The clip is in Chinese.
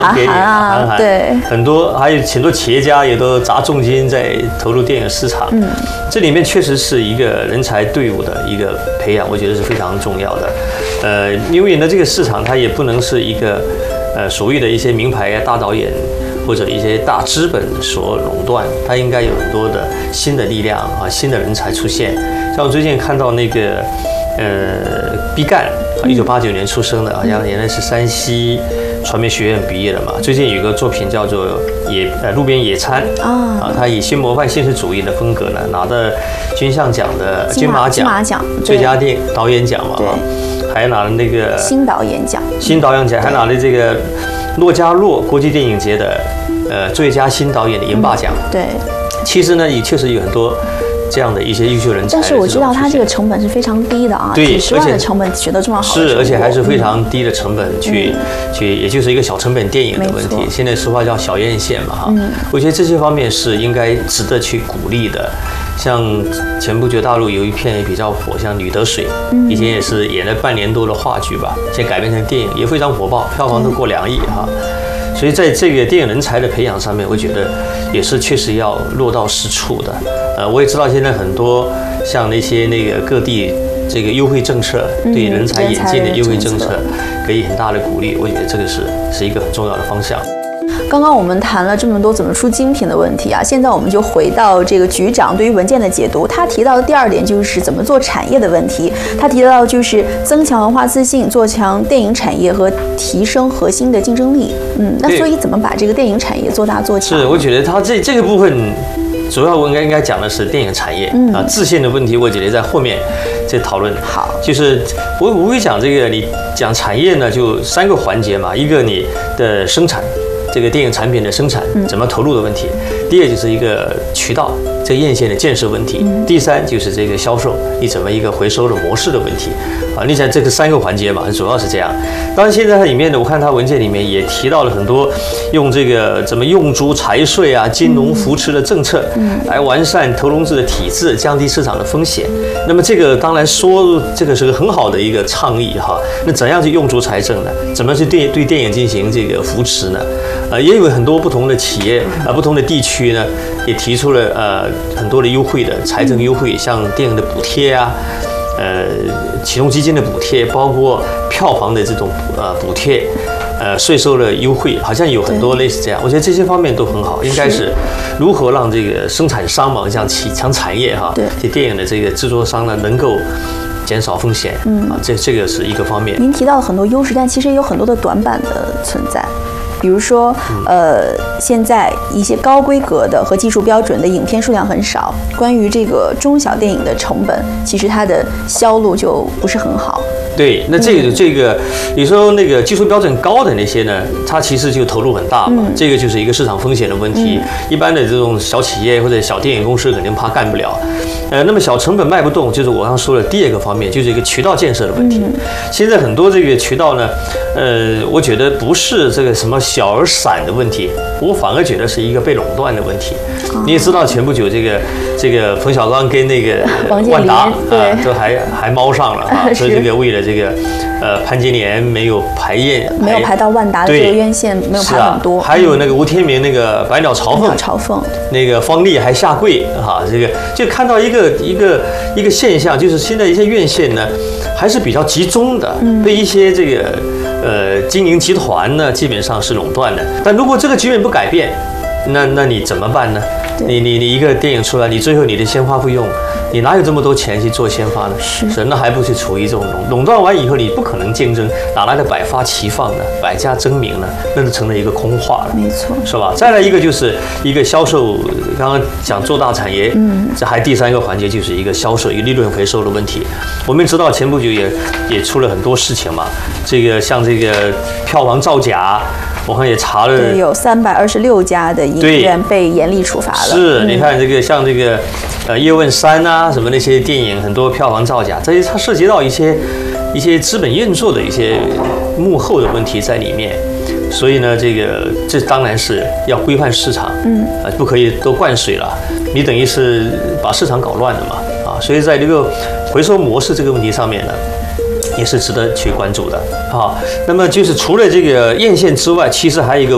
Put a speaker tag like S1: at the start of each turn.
S1: 给韩寒，
S2: 对，
S1: 很多还有很多企业家也都砸重金在投入电影市场。这里面确实是一个人才队伍的一个培养，我觉得是非常重要的。因为呢，这个市场它也不能是一个所谓的一些名牌大导演或者一些大资本所垄断，它应该有很多的新的力量啊，新的人才出现。像我最近看到那个毕赣，1989年出生的，好像原来是山西传媒学院毕业的嘛。最近有个作品叫做路边野餐啊，他以新模范现实主义的风格呢，拿的金马奖最佳导演奖嘛，还拿了那个
S2: 新导演奖，
S1: 还拿了这个洛迦诺国际电影节的最佳新导演的银霸奖。
S2: 对，
S1: 其实呢，也确实有很多这样的一些优秀人才。
S2: 但是我知道他这个成本是非常低的啊，
S1: 对，
S2: 几十万的成本取得这么好的成果，
S1: 是，而且还是非常低的成本去，也就是一个小成本电影的问题。现在说话叫小院线嘛哈，我觉得这些方面是应该值得去鼓励的。像前不久大陆有一片比较火，像《女得水》，以前也是演了半年多的话剧吧，现在改编成电影也非常火爆，票房都过2亿哈。所以在这个电影人才的培养上面，我觉得也是确实要落到实处的。我也知道现在很多像那个各地这个优惠政策，对人才引进的优惠政策给予很大的鼓励，我觉得这个是一个很重要的方向。
S2: 刚刚我们谈了这么多怎么出精品的问题啊，现在我们就回到这个局长对于文件的解读。他提到的第2点就是怎么做产业的问题。他提到就是增强文化自信，做强电影产业和提升核心的竞争力。那所以怎么把这个电影产业做大做强？
S1: 是，我觉得他这个部分主要我应该讲的是电影产业自信的问题，我觉得在后面再讨论。
S2: 好，
S1: 就是我无非讲这个，你讲产业呢，就3个环节嘛，一个你的生产。这个电影产品的生产怎么投入的问题，第2就是一个渠道这个院线的建设问题，第3就是这个销售你怎么一个回收的模式的问题啊。你想这个3个环节嘛，主要是这样。当然现在它里面呢，我看它文件里面也提到了很多用这个怎么用足财税啊、金融扶持的政策来完善投融资的体制，降低市场的风险。那么这个当然说这个是个很好的一个倡议哈。那怎样去用足财政呢？怎么去对电影进行这个扶持呢？也有很多不同的企业不同的地区呢，也提出了很多的优惠的财政优惠，像电影的补贴啊，启动基金的补贴，包括票房的这种补贴，税收的优惠，好像有很多类似这样。我觉得这些方面都很好，应该是如何让这个生产商嘛，像强产业哈，这电影的这个制作商呢，能够减少风险这个是一个方面。
S2: 您提到了很多优势，但其实也有很多的短板的存在。比如说，现在一些高规格的和技术标准的影片数量很少，关于这个中小电影的成本，其实它的销路就不是很好。
S1: 对，那这个，有时候那个技术标准高的那些呢，它其实就投入很大嘛，这个就是一个市场风险的问题。一般的这种小企业或者小电影公司肯定怕干不了。那么小成本卖不动，就是我刚说的第2个方面，就是一个渠道建设的问题。现在很多这个渠道呢，我觉得不是这个什么小而散的问题，我反而觉得是一个被ฎ断的问题。你也知道前不久这个冯小刚跟那个万达都还猫上了啊，说这个为了这个潘金莲没有排到万达的这个院线，没有排很多。还有那个吴天明那个百鸟朝凤，那个方丽还下跪哈，这个就看到一个现象，就是现在一些院线呢还是比较集中的，被一些这个经营集团呢基本上是垄断的。但如果这个局面不改变，那你怎么办呢？你一个电影出来，你最后你的宣发费用，你哪有这么多钱去做宣发呢？是，那还不是处于这种垄断完以后，你不可能竞争，哪来的百花齐放呢？百家争鸣呢？那就成了一个空话了，
S2: 没错，是
S1: 吧？再来一个就是一个销售，刚刚讲做大产业，这还第3个环节就是一个销售，一个利润回收的问题。我们知道前不久也出了很多事情嘛，这个像这个票房造假。我看也查了，
S2: 对，有326家的影院被严厉处罚了。
S1: 是，你看这个像这个叶问3啊什么那些电影，很多票房造假，这些它涉及到一些资本运作的一些幕后的问题在里面。所以呢，这当然是要规范市场，不可以都灌水了，你等于是把市场搞乱了嘛啊。所以在这个回收模式这个问题上面呢，也是值得去关注的啊。那么就是除了这个院线之外，其实还有一个